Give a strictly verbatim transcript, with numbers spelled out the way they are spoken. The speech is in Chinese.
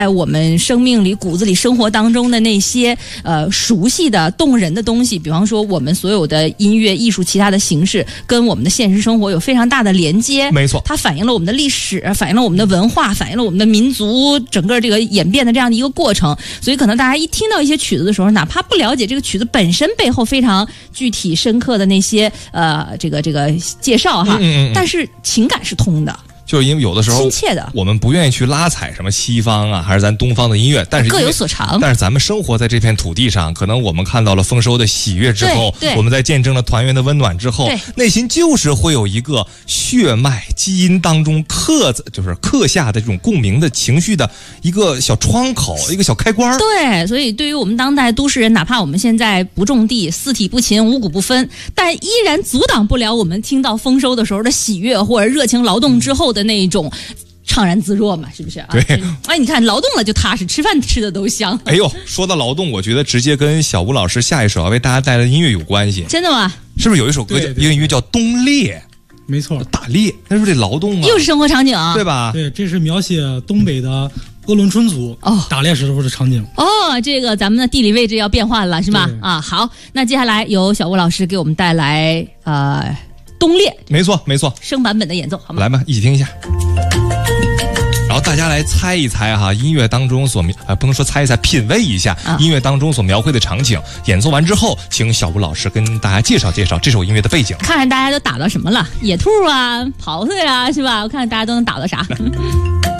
在我们生命里、骨子里、生活当中的那些呃熟悉的、动人的东西，比方说我们所有的音乐、艺术、其他的形式，跟我们的现实生活有非常大的连接。 没错， 它反映了我们的历史，反映了我们的文化，反映了我们的民族整个这个演变的这样的一个过程。所以可能大家一听到一些曲子的时候，哪怕不了解这个曲子本身背后非常具体、深刻的那些呃这个这个介绍哈， 嗯嗯嗯但是情感是通的。 就是因为有的时候亲切的， 我们不愿意去拉踩什么西方啊，还是咱东方的音乐，但是各有所长。 但是咱们生活在这片土地上，可能我们看到了丰收的喜悦之后，我们在见证了团圆的温暖之后，内心就是会有一个血脉基因当中刻就是刻下的这种共鸣的情绪的一个小窗口，一个小开关。 对，所以对于我们当代都市人，哪怕我们现在不种地，四体不勤，五谷不分，但依然阻挡不了我们听到丰收的时候的喜悦，或者热情劳动之后的那一种怅然自若嘛，是不是啊？ 对， 哎，你看劳动了就踏实，吃饭吃的都香。 哎呦，说到劳动，我觉得直接跟小吴老师下一首要为大家带来的音乐有关系。 真的吗？ 是不是有一首歌叫一个音乐叫《冬猎》？ 没错， 打猎，那是不是得劳动啊？ 又是生活场景， 对吧？ 对，这是描写东北的鄂伦春族哦打猎时候的场景。 哦，这个咱们的地理位置要变换了，是吧？啊，好，那接下来由小吴老师给我们带来呃。冬猎， 没错没错， 生版本的演奏，好吗？ 来吧，一起听一下。然后大家来猜一猜哈，音乐当中所描呃不能说猜一猜，品味一下、啊、音乐当中所描绘的场景。演奏完之后，请小吴老师跟大家介绍介绍这首音乐的背景。 看看大家都打到什么了？野兔啊，狍子啊，是吧？我看看大家都能打到啥。